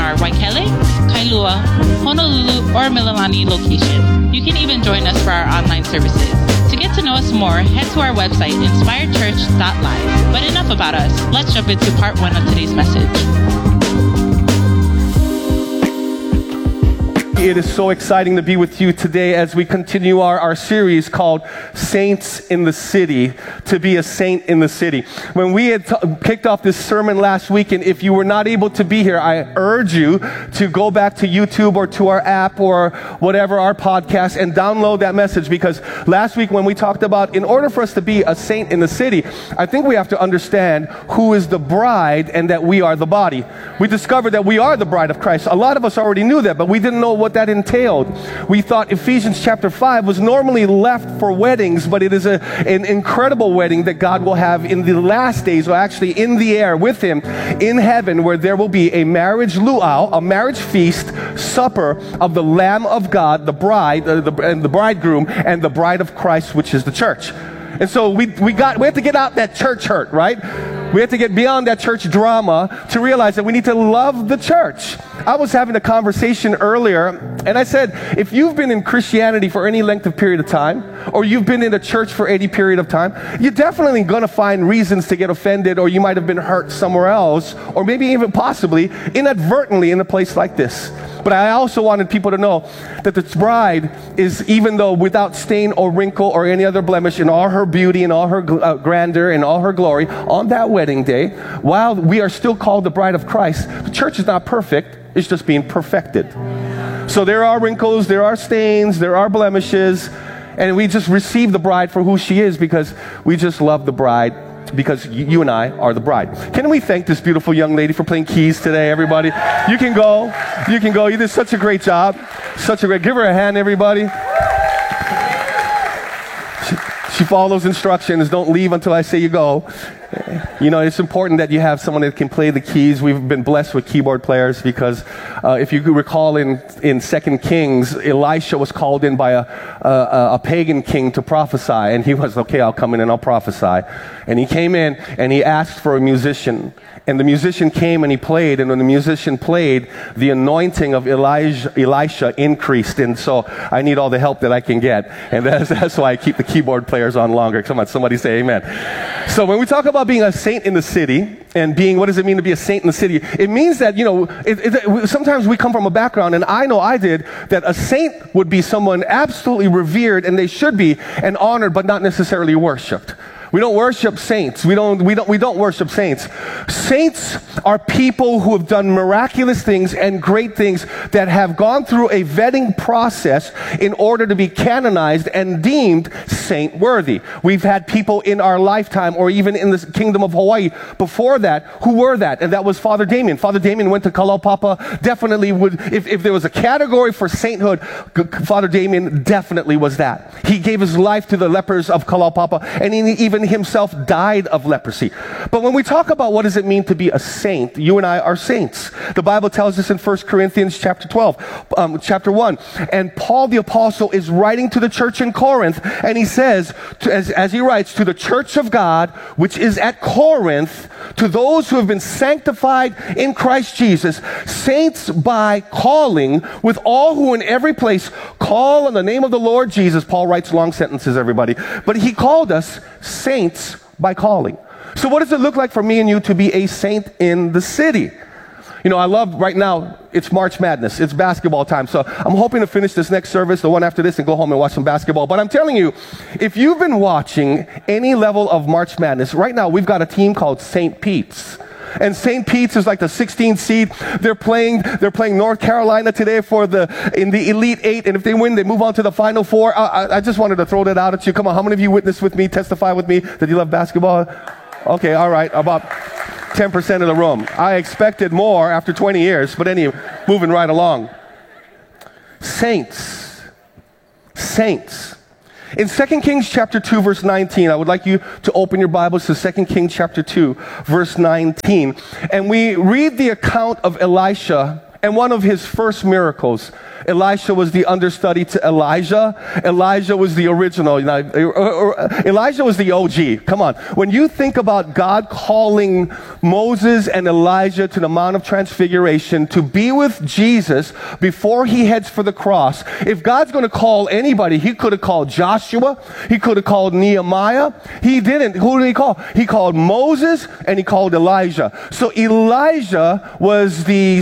our Waikele, Kailua, Honolulu, or Mililani location. You can even join us for our online services. To get to know us more, head to our website, inspiredchurch.live. But enough about us. Let's jump into part 1 of today's message. It is so exciting to be with you today as we continue our series called Saints in the City, to be a saint in the city. When we had kicked off this sermon last week, and if you were not able to be here, I urge you to go back to YouTube or to our app or whatever, our podcast, and download that message, because last week when we talked about in order for us to be a saint in the city, I think we have to understand who is the bride and that we are the body. We discovered that we are the bride of Christ. A lot of us already knew that, but we didn't know what that entailed. We thought Ephesians chapter 5 was normally left for weddings, but it is an incredible wedding that God will have in the last days, or actually in the air with Him in heaven, where there will be a marriage luau, a marriage feast, supper of the Lamb of God, the bride, and the bridegroom, and the bride of Christ, which is the church. And so we have to get out that church hurt, right? We have to get beyond that church drama to realize that we need to love the church. I was having a conversation earlier, and I said, if you've been in Christianity for any length of period of time, or you've been in a church for any period of time, you're definitely going to find reasons to get offended, or you might have been hurt somewhere else, or maybe even possibly inadvertently in a place like this. But I also wanted people to know that the bride is, even though without stain or wrinkle or any other blemish, in all her beauty and all her grandeur and all her glory, on that wedding day, while we are still called the bride of Christ, the church is not perfect, it's just being perfected. So there are wrinkles, there are stains, there are blemishes, and we just receive the bride for who she is, because we just love the bride, because you and I are the bride. Can we thank this beautiful young lady for playing keys today, everybody? You can go. You can go. You did such a great job. Give her a hand, everybody. She follows instructions. Don't leave until I say you go. You know, it's important that you have someone that can play the keys. We've been blessed with keyboard players, because if you recall in 2 Kings, Elisha was called in by a pagan king to prophesy, and he was, okay, I'll come in and I'll prophesy. And he came in and he asked for a musician. And the musician came and he played, and when the musician played, the anointing of Elisha increased. And so I need all the help that I can get. And that's why I keep the keyboard players on longer. Come on, somebody say amen. So when we talk about being a saint in the city, and being, what does it mean to be a saint in the city? It means that, you know, sometimes we come from a background, and I know I did, that a saint would be someone absolutely revered, and they should be, and honored, but not necessarily worshipped. We don't worship saints. We don't worship saints. Saints are people who have done miraculous things and great things that have gone through a vetting process in order to be canonized and deemed saint-worthy. We've had people in our lifetime, or even in the kingdom of Hawaii before that, who were that, and that was Father Damien. Father Damien went to Kalaupapa, definitely would, if there was a category for sainthood, Father Damien definitely was that. He gave his life to the lepers of Kalaupapa, and even himself died of leprosy. But when we talk about what does it mean to be a saint, you and I are saints. The Bible tells us in 1 Corinthians chapter 1, and Paul the apostle is writing to the church in Corinth, and he says, as he writes, to the church of God, which is at Corinth, to those who have been sanctified in Christ Jesus, saints by calling, with all who in every place call on the name of the Lord Jesus. Paul writes long sentences, everybody. But he called us saints by calling. So what does it look like for me and you to be a saint in the city? You know, I love right now, it's March Madness. It's basketball time. So I'm hoping to finish this next service, the one after this, and go home and watch some basketball. But I'm telling you, if you've been watching any level of March Madness, right now we've got a team called St. Pete's. And St. Pete's is like the 16th seed. They're playing North Carolina today in the Elite Eight. And if they win, they move on to the Final Four. I just wanted to throw that out at you. Come on, how many of you witness with me, testify with me that you love basketball? Okay, all right, about 10% of the room. I expected more after 20 years, but anyway, moving right along. Saints. In 2 Kings chapter 2, verse 19, I would like you to open your Bibles to 2 Kings chapter 2, verse 19. And we read the account of Elisha And one of his first miracles, Elisha was the understudy to Elijah. Elijah was the original. Elijah was the OG. Come on. When you think about God calling Moses and Elijah to the Mount of Transfiguration to be with Jesus before he heads for the cross, if God's going to call anybody, he could have called Joshua. He could have called Nehemiah. He didn't. Who did he call? He called Moses and he called Elijah. So Elijah was the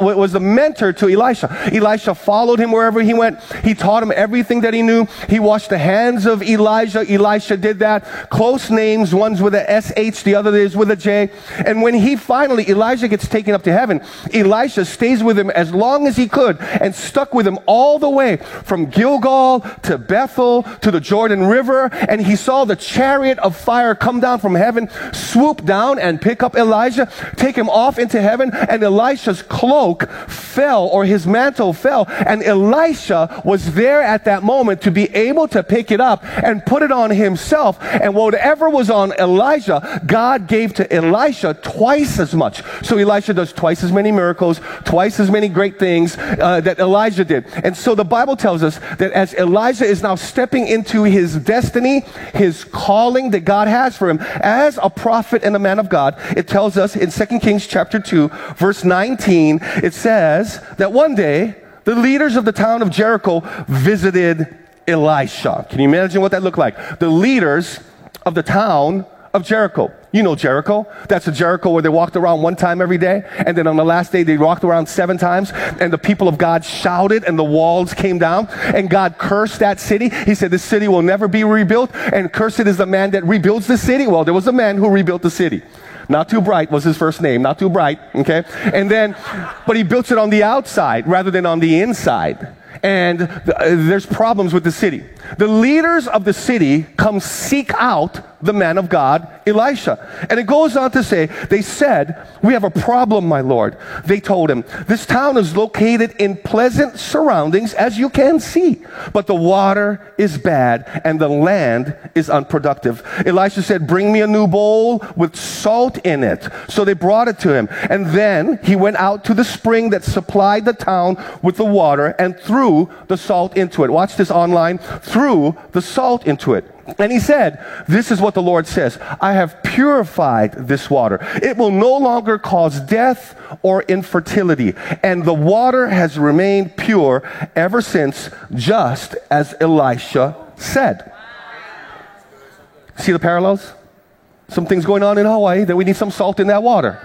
mentor to Elisha. Elisha followed him wherever he went. He taught him everything that he knew. He washed the hands of Elijah. Elisha did that. Close names, one's with a SH, the other is with a J. And when Elijah gets taken up to heaven, Elisha stays with him as long as he could and stuck with him all the way from Gilgal to Bethel to the Jordan River. And he saw the chariot of fire come down from heaven, swoop down and pick up Elijah, take him off into heaven, and Elisha's cloak fell, or his mantle fell, and Elisha was there at that moment to be able to pick it up and put it on himself. And whatever was on Elijah, God gave to Elisha twice as much. So Elisha does twice as many miracles, twice as many great things that Elijah did. And so the Bible tells us that as Elijah is now stepping into his destiny, his calling that God has for him as a prophet and a man of God, it tells us in 2 Kings chapter 2, verse 19, it says that one day the leaders of the town of Jericho visited Elisha. Can you imagine what that looked like? The leaders of the town of Jericho. You know Jericho. That's a Jericho where they walked around one time every day, and then on the last day they walked around 7 times, and the people of God shouted and the walls came down, and God cursed that city. He said this city will never be rebuilt, and cursed is the man that rebuilds the city. Well, there was a man who rebuilt the city. Not Too Bright was his first name. Not Too Bright, okay? And then, but he built it on the outside rather than on the inside. And there's problems with the city. The leaders of the city come seek out the man of God, Elisha. And it goes on to say, they said, "We have a problem, my Lord." They told him, "This town is located in pleasant surroundings, as you can see, but the water is bad and the land is unproductive." Elisha said, "Bring me a new bowl with salt in it." So they brought it to him. And then he went out to the spring that supplied the town with the water and threw the salt into it. Watch this online. Threw the salt into it. And he said, "This is what the Lord says. I have purified this water. It will no longer cause death or infertility. And the water has remained pure ever since, just as Elisha said." See the parallels? Some things going on in Hawaii that we need some salt in that water.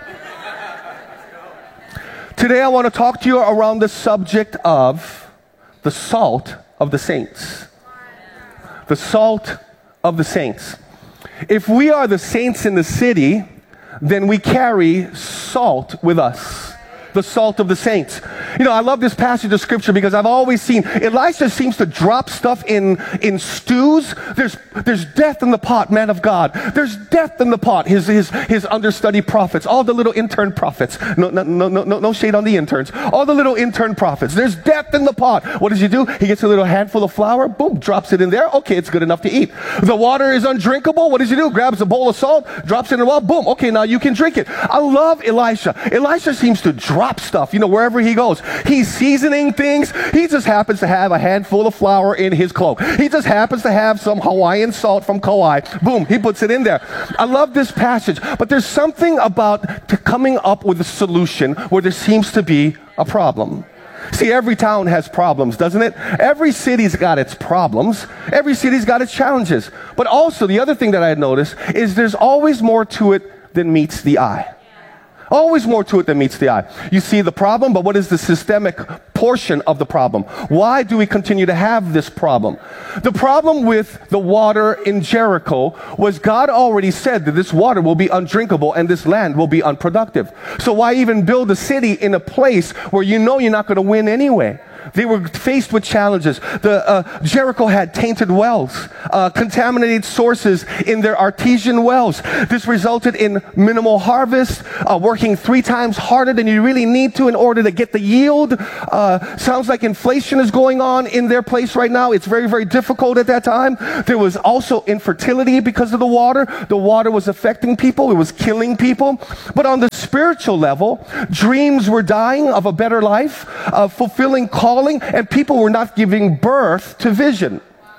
Today I want to talk to you around the subject of the salt of the saints. The salt of the saints. If we are the saints in the city, then we carry salt with us. The salt of the saints. You know, I love this passage of scripture because I've always seen Elisha seems to drop stuff in stews. There's death in the pot, man of God. There's death in the pot. His understudy prophets, all the little intern prophets. No shade on the interns. All the little intern prophets. There's death in the pot. What does he do? He gets a little handful of flour, boom, drops it in there. Okay, it's good enough to eat. The water is undrinkable. What does he do? Grabs a bowl of salt, drops it in the well, boom. Okay, now you can drink it. I love Elisha. Elisha seems to drop stuff, you know, wherever he goes. He's seasoning things. He just happens to have a handful of flour in his cloak. He just happens to have some Hawaiian salt from Kauai. Boom, he puts it in there. I love this passage, but there's something about coming up with a solution where there seems to be a problem. See, every town has problems, doesn't it? Every city's got its problems. Every city's got its challenges. But also, the other thing that I noticed is there's always more to it than meets the eye. Always more to it than meets the eye. You see the problem, but what is the systemic portion of the problem? Why do we continue to have this problem? The problem with the water in Jericho was God already said that this water will be undrinkable and this land will be unproductive. So why even build a city in a place where you know you're not going to win anyway? They were faced with challenges. Jericho had tainted wells, contaminated sources in their artesian wells. This resulted in minimal harvest, working 3 times harder than you really need to in order to get the yield. Sounds like inflation is going on in their place right now. It's very, very difficult at that time. There was also infertility because of the water. The water was affecting people. It was killing people. But on the spiritual level, dreams were dying of a better life, fulfilling calling, and people were not giving birth to vision.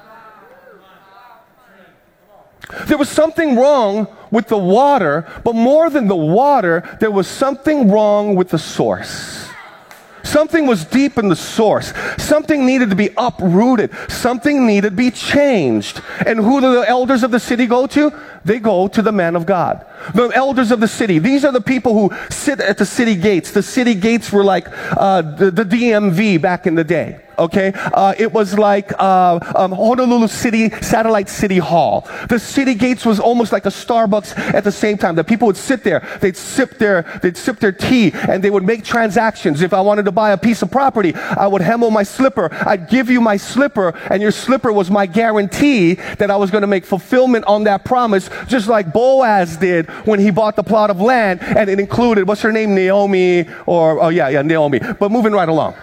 There was something wrong with the water, but more than the water, there was something wrong with the source. Something was deep in the source. Something needed to be uprooted. Something needed to be changed. And who do the elders of the city go to? They go to the man of God. The elders of the city. These are the people who sit at the city gates. The city gates were like the DMV back in the day. Okay, it was like Honolulu City Satellite City Hall. The city gates was almost like a Starbucks at the same time. The people would sit there, they'd sip their tea, and they would make transactions. If I wanted to buy a piece of property, I would hemo my slipper. I'd give you my slipper, and your slipper was my guarantee that I was going to make fulfillment on that promise, just like Boaz did when he bought the plot of land, and it included, what's her name, Naomi, or Naomi. But moving right along.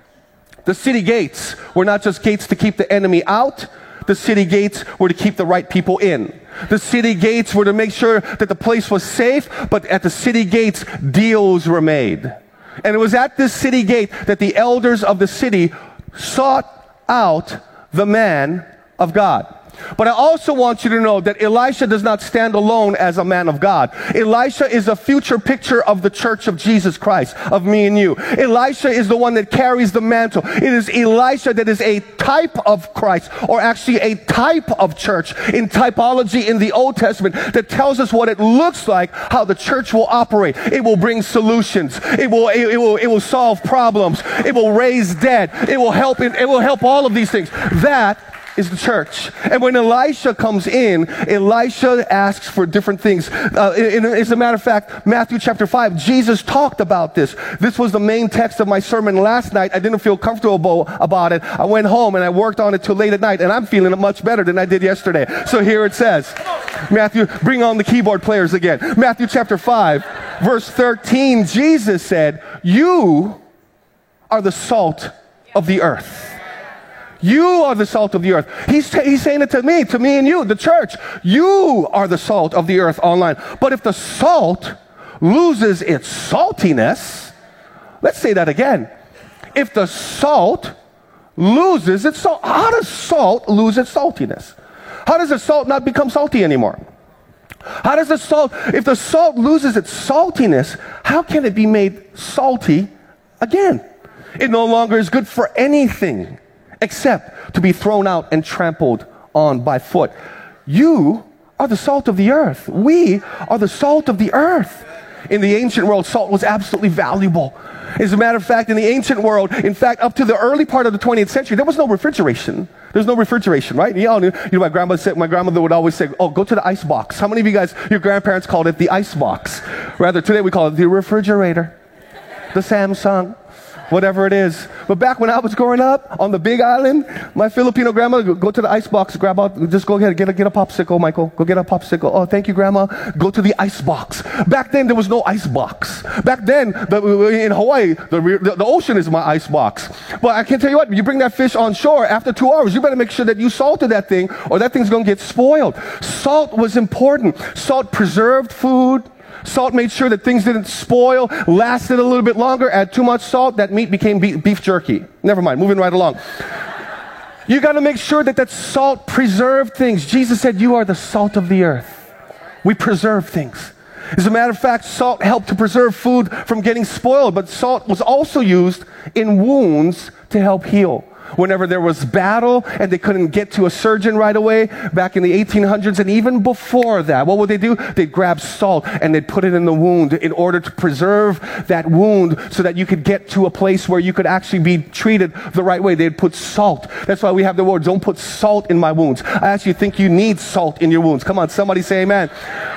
The city gates were not just gates to keep the enemy out. The city gates were to keep the right people in. The city gates were to make sure that the place was safe, but at the city gates, deals were made. And it was at this city gate that the elders of the city sought out the man of God. But I also want you to know that Elisha does not stand alone as a man of God. Elisha is a future picture of the church of Jesus Christ, of me and you. Elisha is the one that carries the mantle. It is Elisha that is a type of Christ, or actually a type of church in typology in the Old Testament that tells us what it looks like, how the church will operate. It will bring solutions. It will solve problems. It will raise dead. It will help all of these things. That is the church. And when Elisha comes in, Elisha asks for different things. As a matter of fact, Matthew chapter 5, Jesus talked about this. This was the main text of my sermon last night. I didn't feel comfortable about it. I went home and I worked on it till late at night, and I'm feeling it much better than I did yesterday. So here it says, Matthew, bring on the keyboard players again. Matthew chapter 5, verse 13, Jesus said, "You are the salt of the earth." You are the salt of the earth. He's saying it to me and you, the church. You are the salt of the earth online. But if the salt loses its saltiness, let's say that again. If the salt loses its salt, how does salt lose its saltiness? How does the salt not become salty anymore? How does the salt, if the salt loses its saltiness, how can it be made salty again? It no longer is good for anything except to be thrown out and trampled on by foot. You are the salt of the earth. We are the salt of the earth. In the ancient world, salt was absolutely valuable. As a matter of fact, in the ancient world, in fact, up to the early part of the 20th century, there was no refrigeration. There's no refrigeration, right? You know, my grandmother would always say, "Oh, go to the ice box." How many of you guys, your grandparents called it the ice box? Rather, today we call it the refrigerator, the Samsung, whatever it is. But back when I was growing up on the Big Island, my Filipino grandma would go to the ice box, grab out, just go ahead, get a popsicle, Michael. Go get a popsicle. Oh, thank you, Grandma. Go to the ice box. Back then, there was no ice box. Back then, in Hawaii, the ocean is my ice box. But I can tell you what, you bring that fish on shore, after 2 hours, you better make sure that you salted that thing, or that thing's going to get spoiled. Salt was important. Salt preserved food. Salt made sure that things didn't spoil, lasted a little bit longer. Add too much salt, that meat became beef jerky. Never mind, moving right along. You got to make sure that that salt preserved things. Jesus said, "You are the salt of the earth." We preserve things. As a matter of fact, salt helped to preserve food from getting spoiled, but salt was also used in wounds to help heal. Whenever there was battle and they couldn't get to a surgeon right away, back in the 1800s and even before that, what would they do? They'd grab salt and they'd put it in the wound in order to preserve that wound so that you could get to a place where you could actually be treated the right way. They'd put salt. That's why we have the word, "Don't put salt in my wounds." I actually think you need salt in your wounds. Come on, somebody say amen.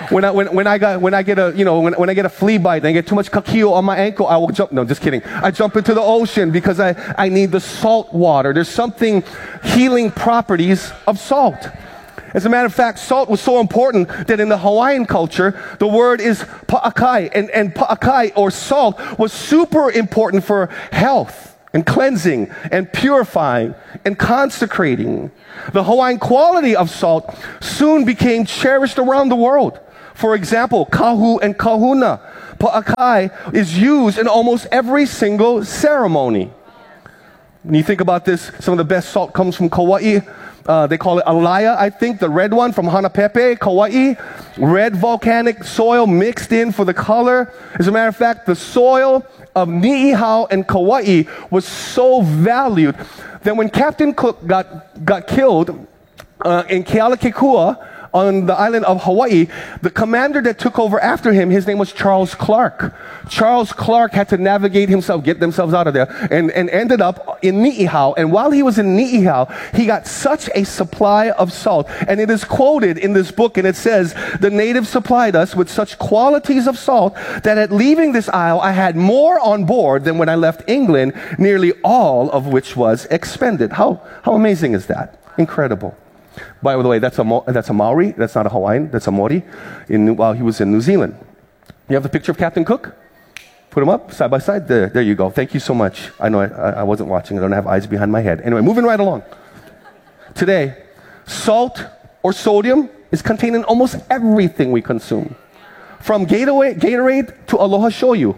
When I get a flea bite and I get too much kakio on my ankle, I will jump. No, just kidding. I jump into the ocean because I need the salt water. There's something healing properties of salt. As a matter of fact, salt was so important that in the Hawaiian culture, the word is pa'akai. And pa'akai, or salt, was super important for health and cleansing and purifying and consecrating. The Hawaiian quality of salt soon became cherished around the world. For example, kahu and kahuna. Pa'akai is used in almost every single ceremony. When you think about this, some of the best salt comes from Kauai. They call it alaya, I think, the red one from Hanapepe, Kauai. Red volcanic soil mixed in for the color. As a matter of fact, the soil of Ni'ihau and Kauai was so valued that when Captain Cook got killed in Kealakekua on the island of Hawaii, the commander that took over after him, his name was Charles Clark. Charles Clark had to navigate himself, get themselves out of there, and ended up in Ni'ihau. And while he was in Ni'ihau, he got such a supply of salt. And it is quoted in this book, and it says, the natives supplied us with such qualities of salt that at leaving this isle, I had more on board than when I left England, nearly all of which was expended. How amazing is that? Incredible. By the way, that's a Maori. That's not a Hawaiian. That's a Maori while he was in New Zealand. You have the picture of Captain Cook? Put them up side by side. There you go. Thank you so much. I know I wasn't watching. I don't have eyes behind my head. Anyway, moving right along. Today, salt or sodium is contained in almost everything we consume. From Gatorade to Aloha Shoyu.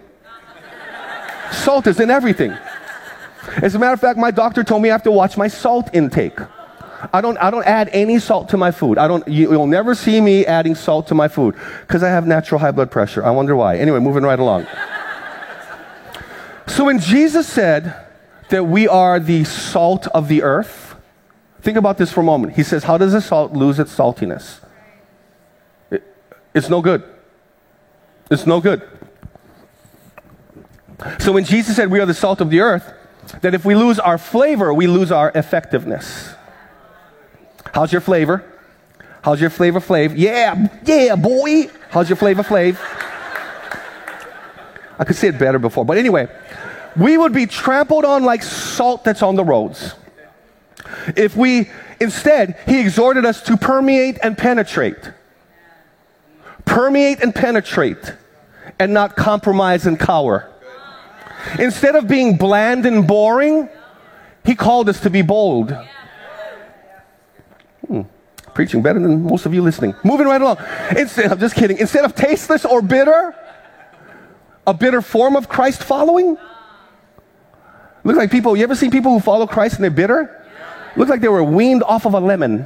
Salt is in everything. As a matter of fact, my doctor told me I have to watch my salt intake. I don't add any salt to my food. You'll never see me adding salt to my food because I have natural high blood pressure. I wonder why. Anyway, moving right along. So when Jesus said that we are the salt of the earth, think about this for a moment. He says, how does the salt lose its saltiness? It's no good. It's no good. So when Jesus said we are the salt of the earth, that if we lose our flavor, we lose our effectiveness. How's your flavor? How's your flavor flav? Yeah, boy. How's your flavor flav? I could say it better before, but anyway, we would be trampled on like salt that's on the roads. If instead, he exhorted us to permeate and penetrate. Permeate and penetrate, and not compromise and cower. Instead of being bland and boring, he called us to be bold. Preaching better than most of you listening. Moving right along. I'm just kidding. Instead of tasteless or bitter, a bitter form of Christ following. Looks like people, you ever seen people who follow Christ and they're bitter? Looks like they were weaned off of a lemon.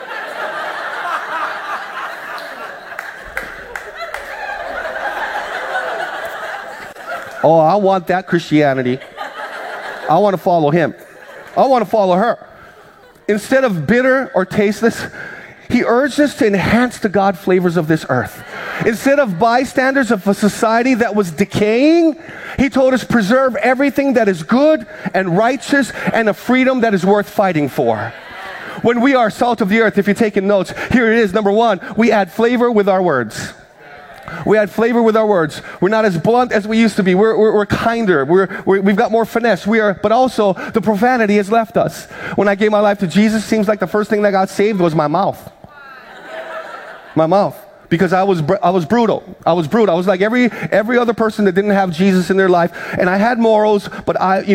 Oh, I want that Christianity. I want to follow him. I want to follow her. Instead of bitter or tasteless, he urged us to enhance the God flavors of this earth. Instead of bystanders of a society that was decaying, he told us preserve everything that is good and righteous and a freedom that is worth fighting for. When we are salt of the earth, if you're taking notes, here it is. Number one, we add flavor with our words. We add flavor with our words. We're not as blunt as we used to be. We're kinder. We've got more finesse. But also the profanity has left us. When I gave my life to Jesus, seems like the first thing that got saved was my mouth. My mouth. Because I was brutal. I was like every other person that didn't have Jesus in their life. And I had morals, but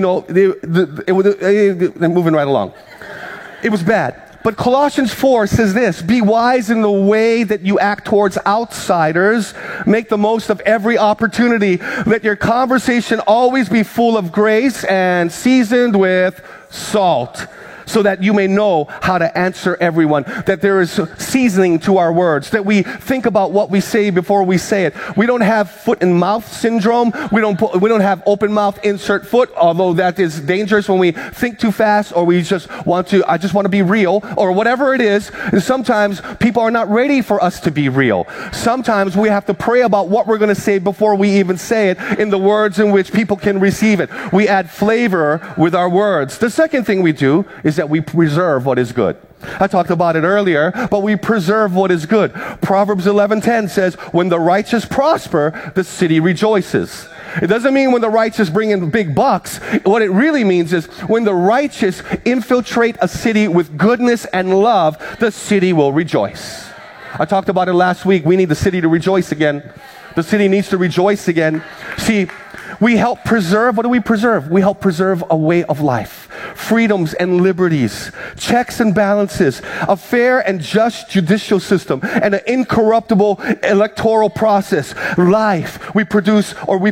moving right along. It was bad. But Colossians 4 says this, be wise in the way that you act towards outsiders. Make the most of every opportunity. Let your conversation always be full of grace and seasoned with salt, so that you may know how to answer everyone, that there is seasoning to our words, that we think about what we say before we say it. We don't have foot and mouth syndrome. We don't have open mouth, insert foot, although that is dangerous when we think too fast or I just want to be real or whatever it is. And sometimes people are not ready for us to be real. Sometimes we have to pray about what we're going to say before we even say it in the words in which people can receive it. We add flavor with our words. The second thing we do is is that we preserve what is good. I talked about it earlier, but we preserve what is good. Proverbs 11:10 says, when the righteous prosper, the city rejoices. It doesn't mean when the righteous bring in big bucks. What it really means is when the righteous infiltrate a city with goodness and love, the city will rejoice. I talked about it last week. We need the city to rejoice again. The city needs to rejoice again. See, we help preserve, what do we preserve? We help preserve a way of life, freedoms and liberties, checks and balances, a fair and just judicial system, and an incorruptible electoral process. Life, we produce or we